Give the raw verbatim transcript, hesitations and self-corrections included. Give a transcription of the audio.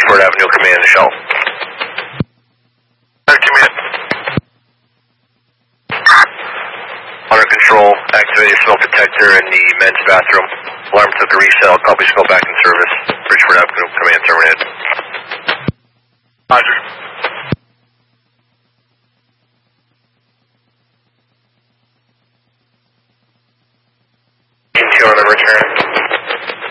Bridgeport Avenue Command Shell. Command. Under control, activated smoke detector in the men's bathroom. Alarm took a resale, copies go back in service. Bridgeport Avenue Command terminated. Roger.